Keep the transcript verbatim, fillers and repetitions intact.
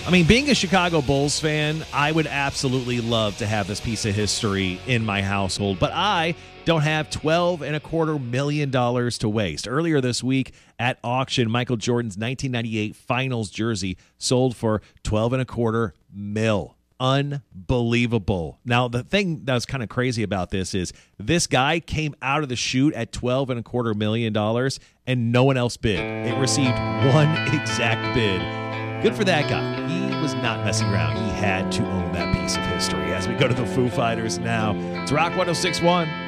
I mean, being a Chicago Bulls fan, I would absolutely love to have this piece of history in my household, but I don't have twelve and a quarter million dollars to waste. Earlier this week at auction, Michael Jordan's nineteen ninety-eight Finals jersey sold for twelve and a quarter mil. Unbelievable. Now, the thing that was kind of crazy about this is this guy came out of the chute at twelve and a quarter million dollars, and no one else bid. It received one exact bid. Good for that guy. He was not messing around. He had to own that piece of history. As we go to the Foo Fighters now, it's Rock one oh six point one.